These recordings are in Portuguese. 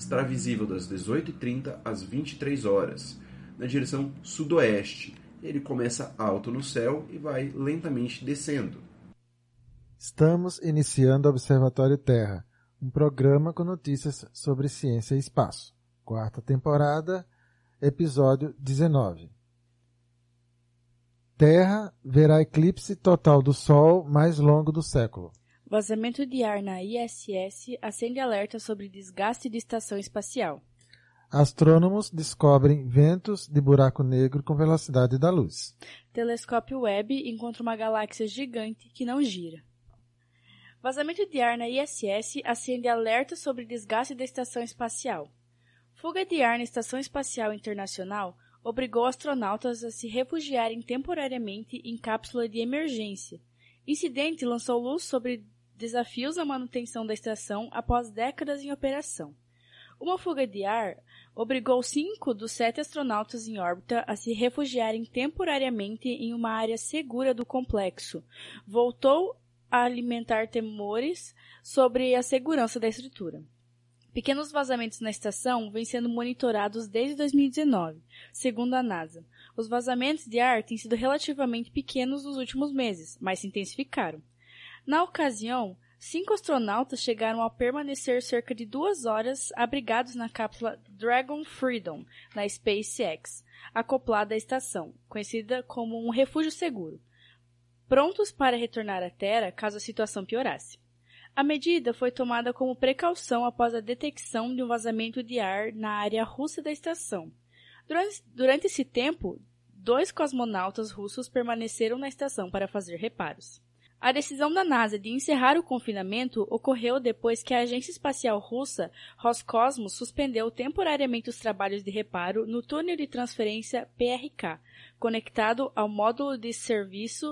estará visível das 18h30 às 23 horas, na direção sudoeste. Ele começa alto no céu e vai lentamente descendo. Estamos iniciando o Observatório Terra, um programa com notícias sobre ciência e espaço. 4ª temporada, episódio 19. Terra verá eclipse total do Sol mais longo do século. Vazamento de ar na ISS acende alerta sobre desgaste de estação espacial. Astrônomos descobrem ventos de buraco negro com velocidade da luz. Telescópio Webb encontra uma galáxia gigante que não gira. Vazamento de ar na ISS acende alerta sobre desgaste da estação espacial. Fuga de ar na Estação Espacial Internacional obrigou astronautas a se refugiarem temporariamente em cápsula de emergência. Incidente lançou luz sobre desafios à manutenção da estação após décadas em operação. Uma fuga de ar obrigou 5 dos 7 astronautas em órbita a se refugiarem temporariamente em uma área segura do complexo. Voltou a alimentar temores sobre a segurança da estrutura. Pequenos vazamentos na estação vêm sendo monitorados desde 2019, segundo a NASA. Os vazamentos de ar têm sido relativamente pequenos nos últimos meses, mas se intensificaram. Na ocasião, 5 astronautas chegaram a permanecer cerca de 2 horas abrigados na cápsula Dragon Freedom, na SpaceX, acoplada à estação, conhecida como um refúgio seguro, prontos para retornar à Terra caso a situação piorasse. A medida foi tomada como precaução após a detecção de um vazamento de ar na área russa da estação. Durante esse tempo, 2 cosmonautas russos permaneceram na estação para fazer reparos. A decisão da NASA de encerrar o confinamento ocorreu depois que a Agência Espacial Russa, Roscosmos, suspendeu temporariamente os trabalhos de reparo no túnel de transferência PRK, conectado ao módulo de serviço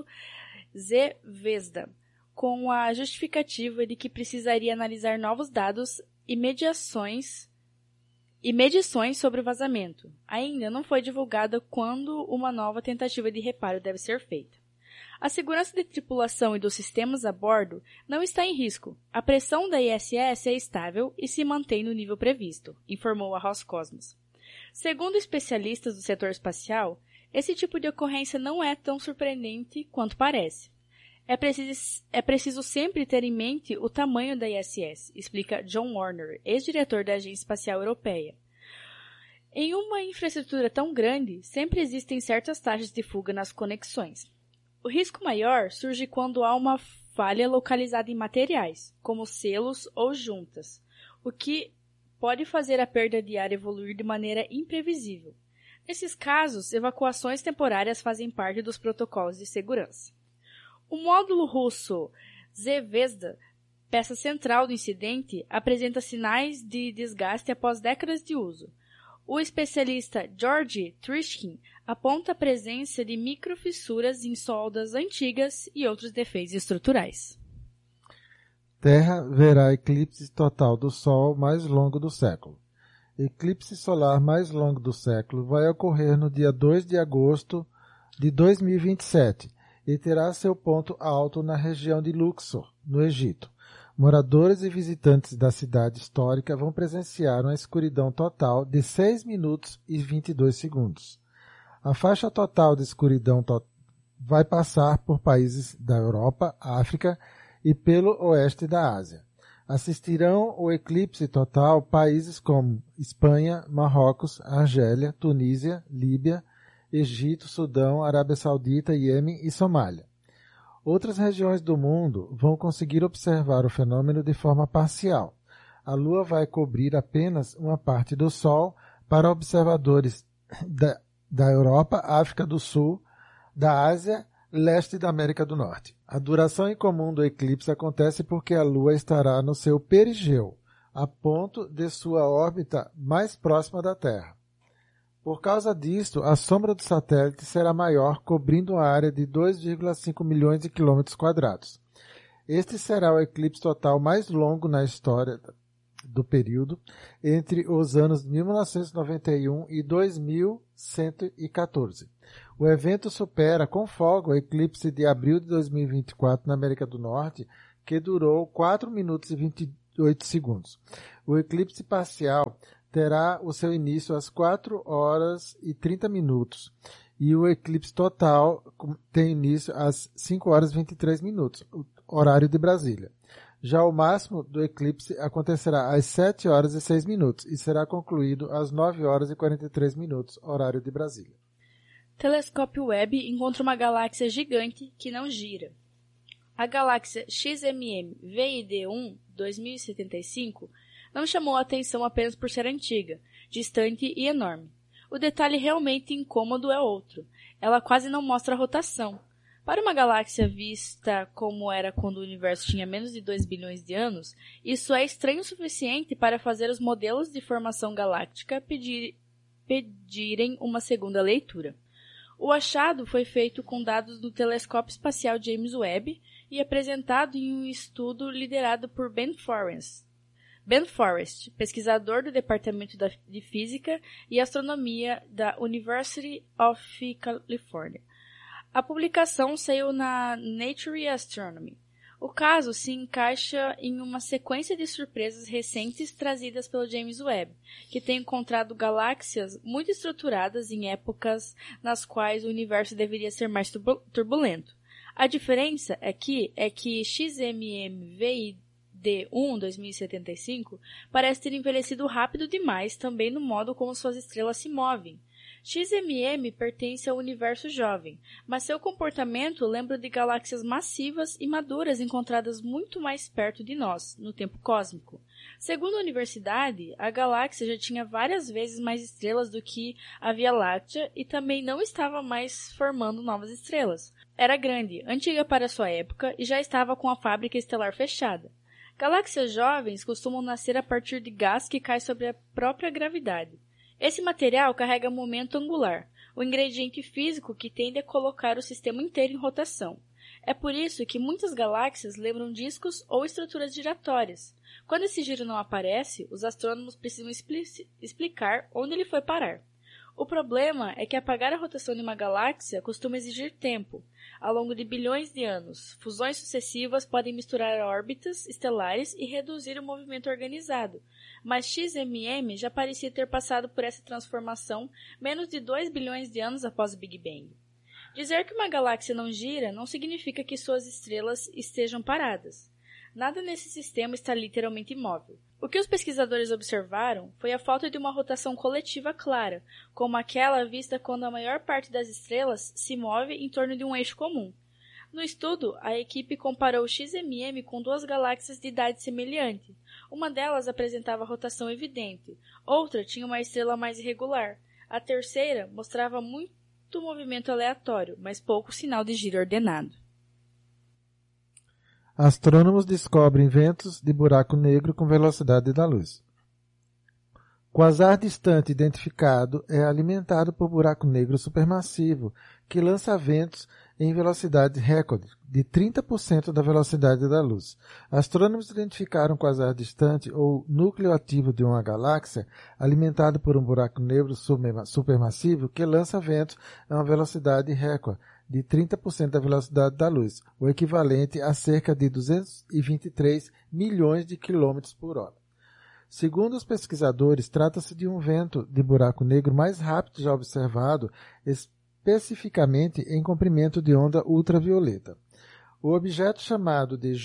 Zvezda, com a justificativa de que precisaria analisar novos dados e medições sobre o vazamento. Ainda não foi divulgado quando uma nova tentativa de reparo deve ser feita. A segurança da tripulação e dos sistemas a bordo não está em risco. A pressão da ISS é estável e se mantém no nível previsto, informou a Roscosmos. Segundo especialistas do setor espacial, esse tipo de ocorrência não é tão surpreendente quanto parece. É preciso sempre ter em mente o tamanho da ISS, explica John Warner, ex-diretor da Agência Espacial Europeia. Em uma infraestrutura tão grande, sempre existem certas taxas de fuga nas conexões. O risco maior surge quando há uma falha localizada em materiais, como selos ou juntas, o que pode fazer a perda de ar evoluir de maneira imprevisível. Nesses casos, evacuações temporárias fazem parte dos protocolos de segurança. O módulo russo Zvezda, peça central do incidente, apresenta sinais de desgaste após décadas de uso. O especialista Georgi Trishkin aponta a presença de microfissuras em soldas antigas e outros defeitos estruturais. Terra verá eclipse total do Sol mais longo do século. Eclipse solar mais longo do século vai ocorrer no dia 2 de agosto de 2027 e terá seu ponto alto na região de Luxor, no Egito. Moradores e visitantes da cidade histórica vão presenciar uma escuridão total de 6 minutos e 22 segundos. A faixa total de escuridão vai passar por países da Europa, África e pelo oeste da Ásia. Assistirão o eclipse total países como Espanha, Marrocos, Argélia, Tunísia, Líbia, Egito, Sudão, Arábia Saudita, Iêmen e Somália. Outras regiões do mundo vão conseguir observar o fenômeno de forma parcial. A Lua vai cobrir apenas uma parte do Sol para observadores da Europa, África do Sul, da Ásia, leste da América do Norte. A duração incomum do eclipse acontece porque a Lua estará no seu perigeu, a ponto de sua órbita mais próxima da Terra. Por causa disto, a sombra do satélite será maior, cobrindo uma área de 2,5 milhões de quilômetros quadrados. Este será o eclipse total mais longo na história do período, entre os anos 1991 e 2114. O evento supera com folga o eclipse de abril de 2024 na América do Norte, que durou 4 minutos e segundos. O eclipse parcial terá o seu início às 4 horas e 30 minutos e o eclipse total tem início às 5 horas e 23 minutos, horário de Brasília. Já o máximo do eclipse acontecerá às 7 horas e 6 minutos e será concluído às 9 horas e 43 minutos, horário de Brasília. Telescópio Webb encontra uma galáxia gigante que não gira. A galáxia XMM VID1 2075 não chamou a atenção apenas por ser antiga, distante e enorme. O detalhe realmente incômodo é outro. Ela quase não mostra rotação. Para uma galáxia vista como era quando o universo tinha menos de 2 bilhões de anos, isso é estranho o suficiente para fazer os modelos de formação galáctica pedirem uma segunda leitura. O achado foi feito com dados do Telescópio Espacial James Webb e apresentado em um estudo liderado por Ben Forrest, pesquisador do Departamento de Física e Astronomia da University of California. A publicação saiu na Nature Astronomy. O caso se encaixa em uma sequência de surpresas recentes trazidas pelo James Webb, que tem encontrado galáxias muito estruturadas em épocas nas quais o universo deveria ser mais turbulento. A diferença é que XMM-VID1 2075 parece ter envelhecido rápido demais também no modo como suas estrelas se movem. XMM pertence ao universo jovem, mas seu comportamento lembra de galáxias massivas e maduras encontradas muito mais perto de nós, no tempo cósmico. Segundo a universidade, a galáxia já tinha várias vezes mais estrelas do que a Via Láctea e também não estava mais formando novas estrelas. Era grande, antiga para sua época e já estava com a fábrica estelar fechada. Galáxias jovens costumam nascer a partir de gás que cai sobre a própria gravidade. Esse material carrega momento angular, o ingrediente físico que tende a colocar o sistema inteiro em rotação. É por isso que muitas galáxias lembram discos ou estruturas giratórias. Quando esse giro não aparece, os astrônomos precisam explicar onde ele foi parar. O problema é que apagar a rotação de uma galáxia costuma exigir tempo. Ao longo de bilhões de anos, fusões sucessivas podem misturar órbitas estelares e reduzir o movimento organizado, mas XMM já parecia ter passado por essa transformação menos de 2 bilhões de anos após o Big Bang. Dizer que uma galáxia não gira não significa que suas estrelas estejam paradas. Nada nesse sistema está literalmente imóvel. O que os pesquisadores observaram foi a falta de uma rotação coletiva clara, como aquela vista quando a maior parte das estrelas se move em torno de um eixo comum. No estudo, a equipe comparou o XMM com duas galáxias de idade semelhante. Uma delas apresentava rotação evidente, outra tinha uma estrela mais irregular. A terceira mostrava muito movimento aleatório, mas pouco sinal de giro ordenado. Astrônomos descobrem ventos de buraco negro com velocidade da luz. Quasar distante identificado é alimentado por buraco negro supermassivo, que lança ventos em velocidade recorde, de 30% da velocidade da luz. Astrônomos identificaram um quasar distante, ou núcleo ativo de uma galáxia, alimentado por um buraco negro supermassivo, que lança ventos a uma velocidade recorde, de 30% da velocidade da luz, o equivalente a cerca de 223 milhões de quilômetros por hora. Segundo os pesquisadores, trata-se de um vento de buraco negro mais rápido já observado, especificamente em comprimento de onda ultravioleta. O objeto chamado de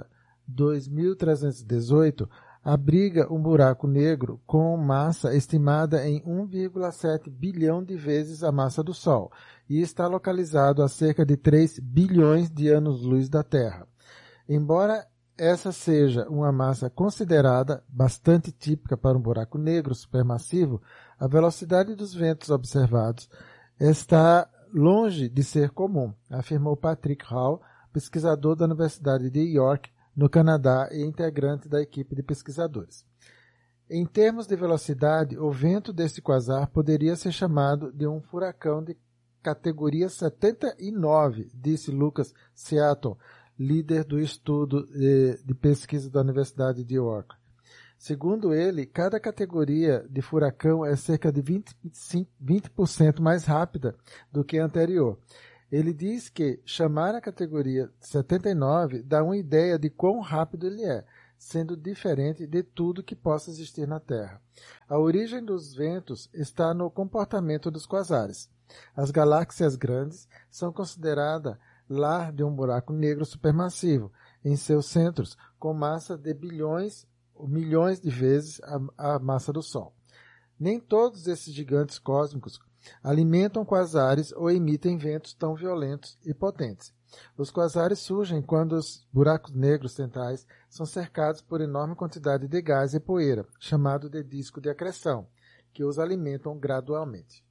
J2318 abriga um buraco negro com massa estimada em 1,7 bilhão de vezes a massa do Sol e está localizado a cerca de 3 bilhões de anos-luz da Terra. Embora essa seja uma massa considerada bastante típica para um buraco negro supermassivo, a velocidade dos ventos observados está longe de ser comum, afirmou Patrick Hall, pesquisador da Universidade de York, no Canadá e integrante da equipe de pesquisadores. Em termos de velocidade, o vento desse quasar poderia ser chamado de um furacão de categoria 79, disse Lucas Seaton, líder do estudo de pesquisa da Universidade de York. Segundo ele, cada categoria de furacão é cerca de 20% mais rápida do que a anterior. Ele diz que chamar a categoria 79 dá uma ideia de quão rápido ele é. sendo diferente de tudo que possa existir na Terra. A origem dos ventos está no comportamento dos quasares. As galáxias grandes são consideradas lar de um buraco negro supermassivo, em seus centros, com massa de bilhões ou milhões de vezes a massa do Sol. Nem todos esses gigantes cósmicos alimentam quasares ou emitem ventos tão violentos e potentes. Os quasares surgem quando os buracos negros centrais são cercados por enorme quantidade de gás e poeira, chamado de disco de acreção, que os alimentam gradualmente.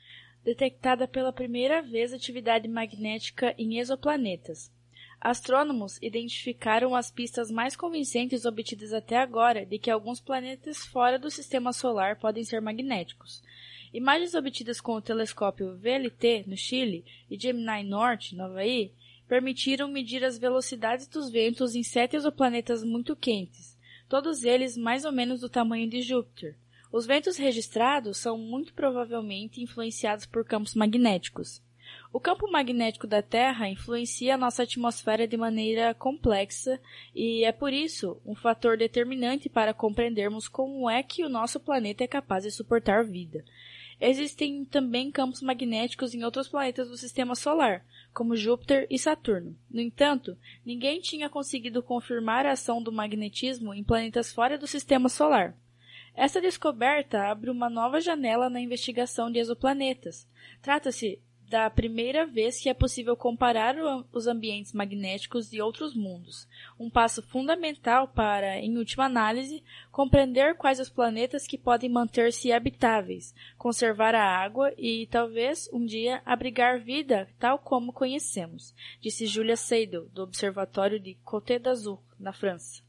Detectada pela primeira vez atividade magnética em exoplanetas. Astrônomos identificaram as pistas mais convincentes obtidas até agora de que alguns planetas fora do Sistema Solar podem ser magnéticos. Imagens obtidas com o telescópio VLT, no Chile, e Gemini Norte, no Havaí, permitiram medir as velocidades dos ventos em 7 exoplanetas muito quentes, todos eles mais ou menos do tamanho de Júpiter. Os ventos registrados são muito provavelmente influenciados por campos magnéticos. O campo magnético da Terra influencia a nossa atmosfera de maneira complexa e é por isso um fator determinante para compreendermos como é que o nosso planeta é capaz de suportar vida. Existem também campos magnéticos em outros planetas do Sistema Solar, como Júpiter e Saturno. No entanto, ninguém tinha conseguido confirmar a ação do magnetismo em planetas fora do Sistema Solar. Essa descoberta abre uma nova janela na investigação de exoplanetas. Trata-se da primeira vez que é possível comparar os ambientes magnéticos de outros mundos, um passo fundamental para, em última análise, compreender quais os planetas que podem manter-se habitáveis, conservar a água e, talvez, um dia, abrigar vida tal como conhecemos, disse Julia Seidel, do Observatório de Côte d'Azur, na França.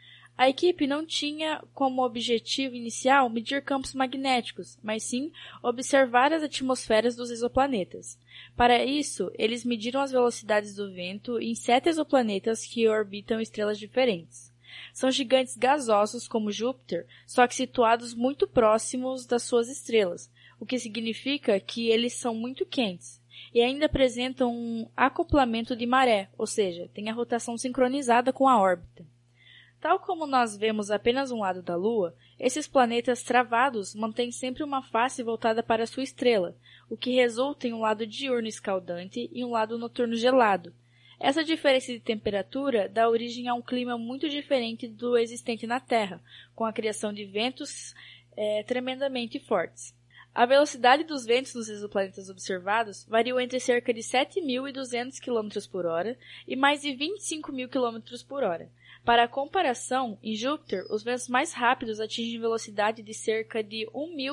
A equipe não tinha como objetivo inicial medir campos magnéticos, mas sim observar as atmosferas dos exoplanetas. Para isso, eles mediram as velocidades do vento em 7 exoplanetas que orbitam estrelas diferentes. São gigantes gasosos como Júpiter, só que situados muito próximos das suas estrelas, o que significa que eles são muito quentes. E ainda apresentam um acoplamento de maré, ou seja, têm a rotação sincronizada com a órbita. Tal como nós vemos apenas um lado da Lua, esses planetas travados mantêm sempre uma face voltada para sua estrela, o que resulta em um lado diurno escaldante e um lado noturno gelado. Essa diferença de temperatura dá origem a um clima muito diferente do existente na Terra, com a criação de ventos tremendamente fortes. A velocidade dos ventos nos exoplanetas observados variou entre cerca de 7.200 km por hora e mais de 25.000 km por hora. Para a comparação, em Júpiter, os ventos mais rápidos atingem velocidade de cerca de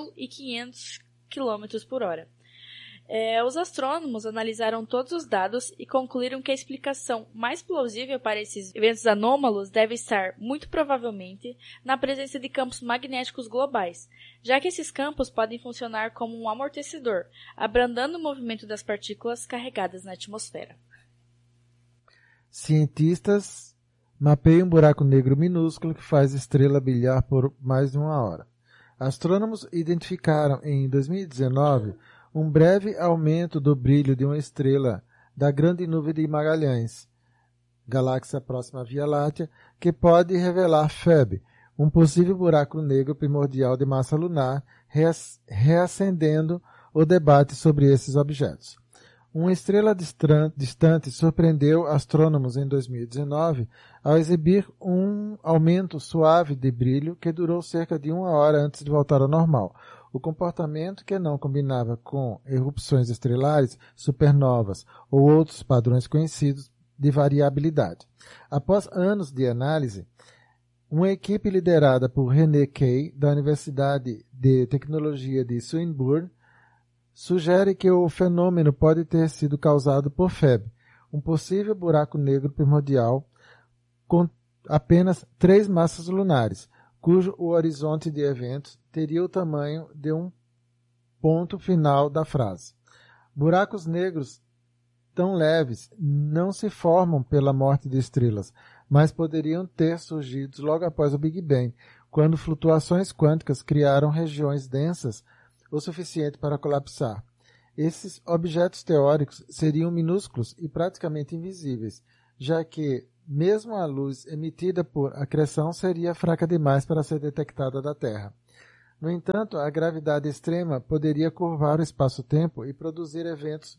1.500 km por hora. Os astrônomos analisaram todos os dados e concluíram que a explicação mais plausível para esses eventos anômalos deve estar, muito provavelmente, na presença de campos magnéticos globais, já que esses campos podem funcionar como um amortecedor, abrandando o movimento das partículas carregadas na atmosfera. Cientistas mapeiam um buraco negro minúsculo que faz estrela brilhar por mais de 1 hora. Astrônomos identificaram em 2019 um breve aumento do brilho de uma estrela da Grande Nuvem de Magalhães, galáxia próxima à Via Láctea, que pode revelar Phoebe, um possível buraco negro primordial de massa lunar, reacendendo o debate sobre esses objetos. Uma estrela distante surpreendeu astrônomos em 2019 ao exibir um aumento suave de brilho que durou cerca de 1 hora antes de voltar ao normal. O comportamento, que não combinava com erupções estelares, supernovas ou outros padrões conhecidos de variabilidade. Após anos de análise, uma equipe liderada por René Kay, da Universidade de Tecnologia de Swinburne, sugere que o fenômeno pode ter sido causado por Phoebe, um possível buraco negro primordial com apenas 3 massas lunares, cujo o horizonte de eventos teria o tamanho de um ponto final da frase. Buracos negros tão leves não se formam pela morte de estrelas, mas poderiam ter surgido logo após o Big Bang, quando flutuações quânticas criaram regiões densas o suficiente para colapsar. Esses objetos teóricos seriam minúsculos e praticamente invisíveis, já que mesmo a luz emitida por acreção seria fraca demais para ser detectada da Terra. No entanto, a gravidade extrema poderia curvar o espaço-tempo e produzir eventos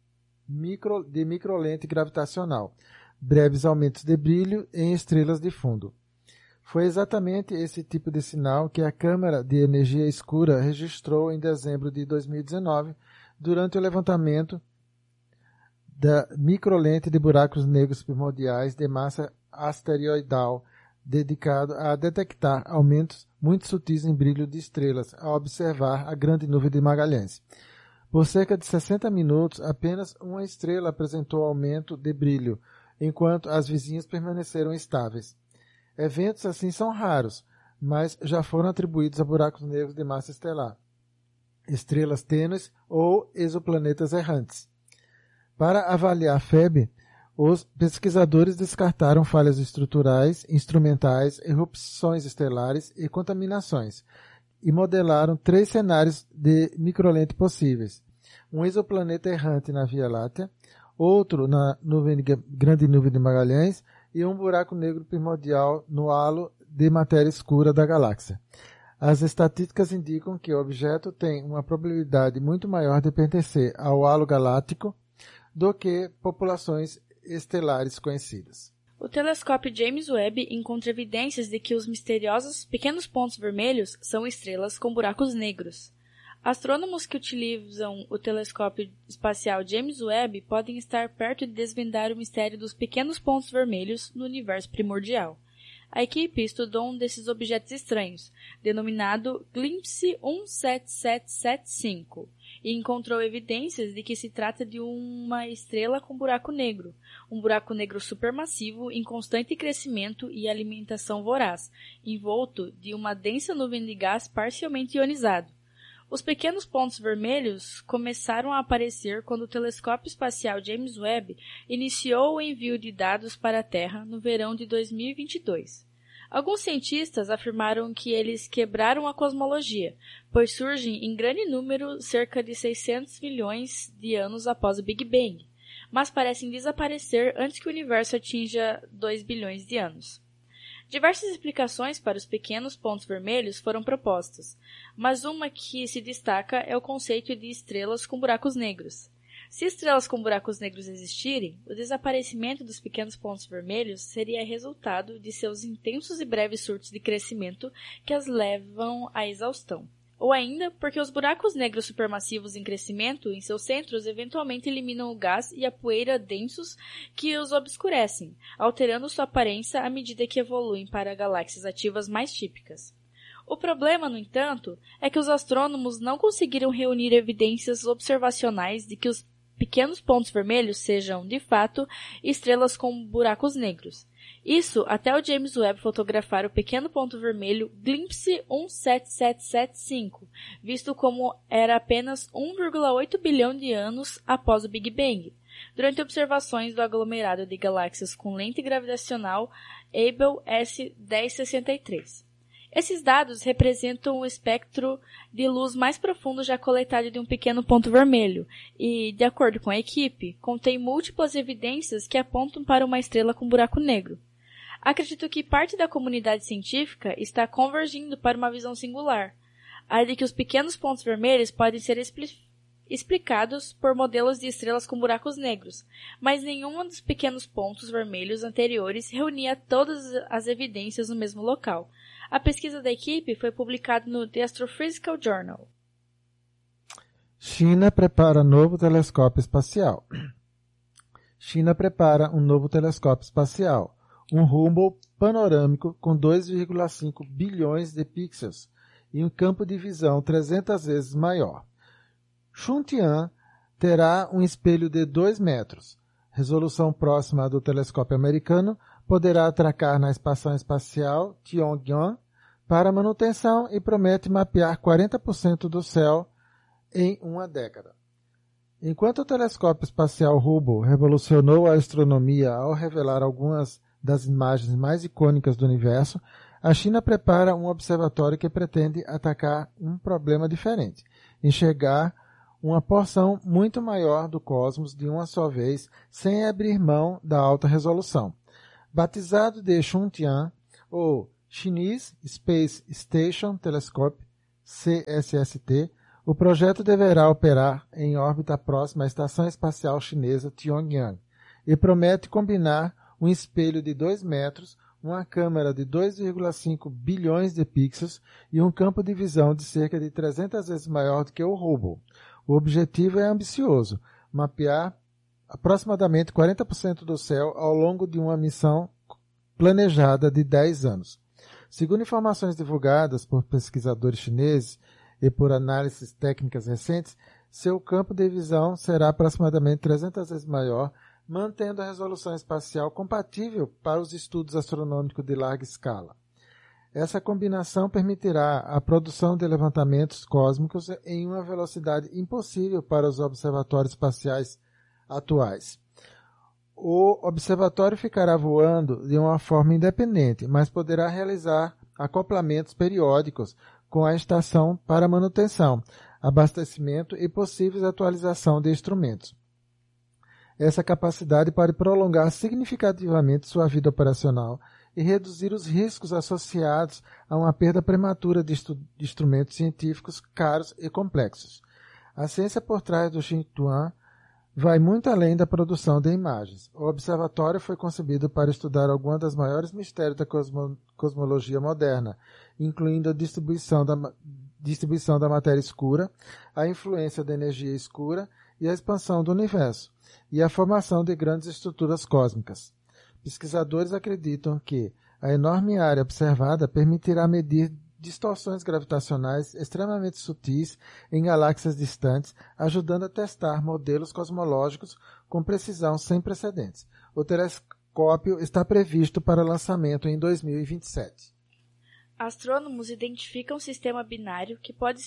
de microlente gravitacional, breves aumentos de brilho em estrelas de fundo. Foi exatamente esse tipo de sinal que a Câmara de Energia Escura registrou em dezembro de 2019, durante o levantamento da microlente de buracos negros primordiais de massa asteroidal, dedicado a detectar aumentos muito sutis em brilho de estrelas ao observar a Grande Nuvem de Magalhães. Por cerca de 60 minutos, apenas uma estrela apresentou aumento de brilho, enquanto as vizinhas permaneceram estáveis. Eventos assim são raros, mas já foram atribuídos a buracos negros de massa estelar, estrelas tênues ou exoplanetas errantes. Para avaliar FEB, os pesquisadores descartaram falhas estruturais, instrumentais, erupções estelares e contaminações, e modelaram 3 cenários de microlente possíveis: um exoplaneta errante na Via Láctea, outro na Grande Nuvem de Magalhães e um buraco negro primordial no halo de matéria escura da galáxia. As estatísticas indicam que o objeto tem uma probabilidade muito maior de pertencer ao halo galáctico do que populações estelares conhecidas. O telescópio James Webb encontra evidências de que os misteriosos pequenos pontos vermelhos são estrelas com buracos negros. Astrônomos que utilizam o telescópio espacial James Webb podem estar perto de desvendar o mistério dos pequenos pontos vermelhos no universo primordial. A equipe estudou um desses objetos estranhos, denominado Glimpse 17775, e encontrou evidências de que se trata de uma estrela com buraco negro, um buraco negro supermassivo em constante crescimento e alimentação voraz, envolto de uma densa nuvem de gás parcialmente ionizado. Os pequenos pontos vermelhos começaram a aparecer quando o telescópio espacial James Webb iniciou o envio de dados para a Terra no verão de 2022. Alguns cientistas afirmaram que eles quebraram a cosmologia, pois surgem em grande número cerca de 600 milhões de anos após o Big Bang, mas parecem desaparecer antes que o universo atinja 2 bilhões de anos. Diversas explicações para os pequenos pontos vermelhos foram propostas, mas uma que se destaca é o conceito de estrelas com buracos negros. Se estrelas com buracos negros existirem, o desaparecimento dos pequenos pontos vermelhos seria resultado de seus intensos e breves surtos de crescimento que as levam à exaustão. Ou ainda porque os buracos negros supermassivos em crescimento em seus centros eventualmente eliminam o gás e a poeira densos que os obscurecem, alterando sua aparência à medida que evoluem para galáxias ativas mais típicas. O problema, no entanto, é que os astrônomos não conseguiram reunir evidências observacionais de que os pequenos pontos vermelhos sejam, de fato, estrelas com buracos negros. Isso até o James Webb fotografar o pequeno ponto vermelho Glimpse 17775, visto como era apenas 1,8 bilhão de anos após o Big Bang, durante observações do aglomerado de galáxias com lente gravitacional Abell S1063. Esses dados representam o espectro de luz mais profundo já coletado de um pequeno ponto vermelho e, de acordo com a equipe, contém múltiplas evidências que apontam para uma estrela com buraco negro. Acredito que parte da comunidade científica está convergindo para uma visão singular, a de que os pequenos pontos vermelhos podem ser explicados por modelos de estrelas com buracos negros, mas nenhum dos pequenos pontos vermelhos anteriores reunia todas as evidências no mesmo local. A pesquisa da equipe foi publicada no The Astrophysical Journal. China prepara novo telescópio espacial. China prepara um novo telescópio espacial, um Hubble panorâmico com 2,5 bilhões de pixels e um campo de visão 300 vezes maior. Xuntian terá um espelho de 2 metros. Resolução próxima do telescópio americano, poderá atracar na estação espacial Tiangong para manutenção e promete mapear 40% do céu em uma década. Enquanto o telescópio espacial Hubble revolucionou a astronomia ao revelar algumas das imagens mais icônicas do universo, a China prepara um observatório que pretende atacar um problema diferente: enxergar uma porção muito maior do cosmos de uma só vez, sem abrir mão da alta resolução. Batizado de Xuntian, ou Chinese Space Station Telescope, CSST, o projeto deverá operar em órbita próxima à Estação Espacial Chinesa Tianyang e promete combinar um espelho de 2 metros, uma câmera de 2,5 bilhões de pixels e um campo de visão de cerca de 300 vezes maior do que o Hubble. O objetivo é ambicioso, mapear aproximadamente 40% do céu ao longo de uma missão planejada de 10 anos. Segundo informações divulgadas por pesquisadores chineses e por análises técnicas recentes, seu campo de visão será aproximadamente 300 vezes maior, mantendo a resolução espacial compatível para os estudos astronômicos de larga escala. Essa combinação permitirá a produção de levantamentos cósmicos em uma velocidade impossível para os observatórios espaciais atuais. O observatório ficará voando de uma forma independente, mas poderá realizar acoplamentos periódicos com a estação para manutenção, abastecimento e possíveis atualização de instrumentos. Essa capacidade pode prolongar significativamente sua vida operacional e reduzir os riscos associados a uma perda prematura de instrumentos científicos caros e complexos. A ciência por trás do Xintuan vai muito além da produção de imagens. O observatório foi concebido para estudar alguns dos maiores mistérios da cosmologia moderna, incluindo a distribuição da matéria escura, a influência da energia escura e a expansão do universo, e a formação de grandes estruturas cósmicas. Pesquisadores acreditam que a enorme área observada permitirá medir distorções gravitacionais extremamente sutis em galáxias distantes, ajudando a testar modelos cosmológicos com precisão sem precedentes. O telescópio está previsto para lançamento em 2027. Astrônomos identificam um sistema binário que pode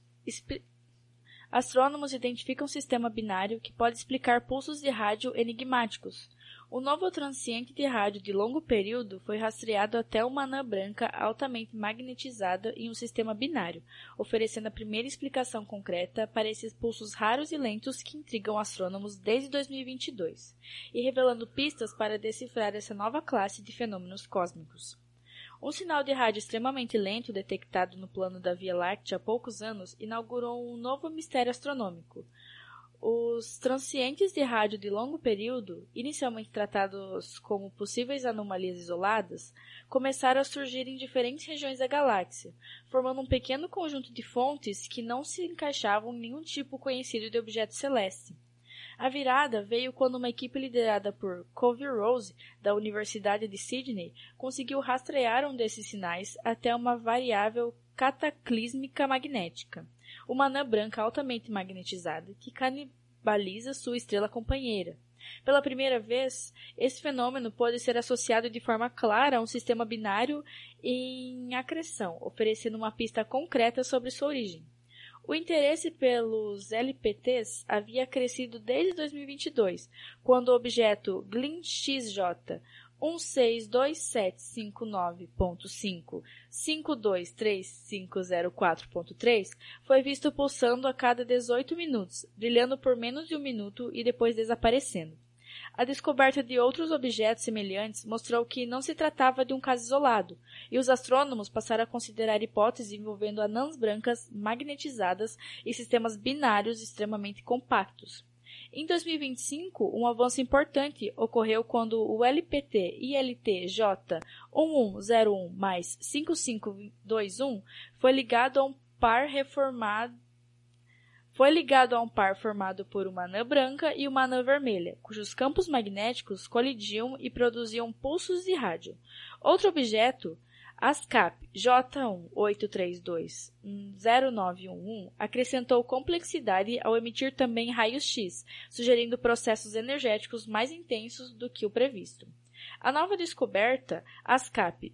explicar pulsos de rádio enigmáticos. O novo transiente de rádio de longo período foi rastreado até uma anã branca altamente magnetizada em um sistema binário, oferecendo a primeira explicação concreta para esses pulsos raros e lentos que intrigam astrônomos desde 2022, e revelando pistas para decifrar essa nova classe de fenômenos cósmicos. Um sinal de rádio extremamente lento detectado no plano da Via Láctea há poucos anos inaugurou um novo mistério astronômico. Os transientes de rádio de longo período, inicialmente tratados como possíveis anomalias isoladas, começaram a surgir em diferentes regiões da galáxia, formando um pequeno conjunto de fontes que não se encaixavam em nenhum tipo conhecido de objeto celeste. A virada veio quando uma equipe liderada por Covey Rose, da Universidade de Sydney, conseguiu rastrear um desses sinais até uma variável cataclísmica magnética, uma anã branca altamente magnetizada que canibaliza sua estrela companheira. Pela primeira vez, esse fenômeno pode ser associado de forma clara a um sistema binário em acreção, oferecendo uma pista concreta sobre sua origem. O interesse pelos LPTs havia crescido desde 2022, quando o objeto GLIN-XJ 162759.5 foi visto pulsando a cada 18 minutos, brilhando por menos de um minuto e depois desaparecendo. A descoberta de outros objetos semelhantes mostrou que não se tratava de um caso isolado, e os astrônomos passaram a considerar hipóteses envolvendo anãs brancas magnetizadas e sistemas binários extremamente compactos. Em 2025, um avanço importante ocorreu quando o LPT ILT-J 1101+5521 foi ligado a um par formado por uma anã branca e uma anã vermelha, cujos campos magnéticos colidiam e produziam pulsos de rádio. Outro objeto, ASCAP J18320911, acrescentou complexidade ao emitir também raios X, sugerindo processos energéticos mais intensos do que o previsto. A nova descoberta, ASCAP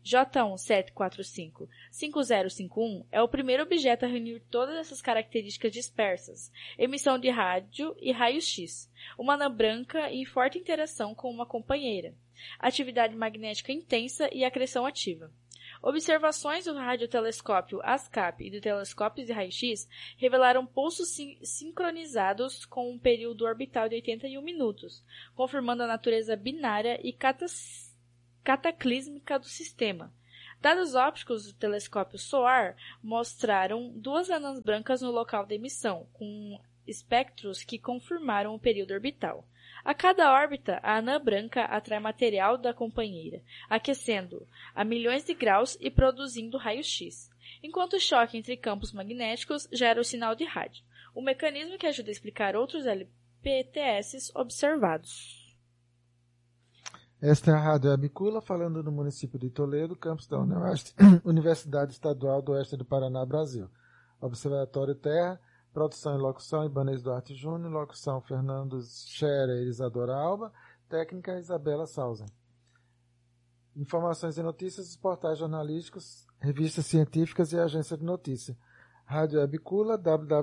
J17455051, é o primeiro objeto a reunir todas essas características dispersas: emissão de rádio e raios-x, uma anã branca em forte interação com uma companheira, atividade magnética intensa e acreção ativa. Observações do radiotelescópio ASCAP e do telescópio de raio-x revelaram pulsos sincronizados com um período orbital de 81 minutos, confirmando a natureza binária e cataclísmica do sistema. Dados ópticos do telescópio SOAR mostraram 2 anãs brancas no local da emissão, com espectros que confirmaram o período orbital. A cada órbita, a anã branca atrai material da companheira, aquecendo a milhões de graus e produzindo raio-x, enquanto o choque entre campos magnéticos gera o sinal de rádio, um mecanismo que ajuda a explicar outros LPTS observados. Esta é a Rádio Abicula, falando do município de Toledo, campus da Universidade Estadual do Oeste do Paraná, Brasil. Observatório Terra, produção e locução, Ibanez Duarte Júnior, locução Fernando Scherer e Isadora Alba, técnica Isabela Sausen. Informações e notícias dos portais jornalísticos, revistas científicas e agência de notícia. Rádio Abicula,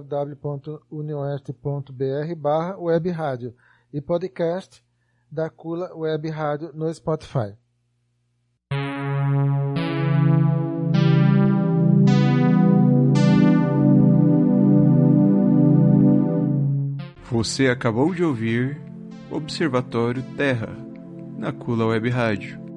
www.unioeste.br/webradio e podcast da Cula Web Rádio no Spotify. Você acabou de ouvir Observatório Terra, na Cula Web Rádio.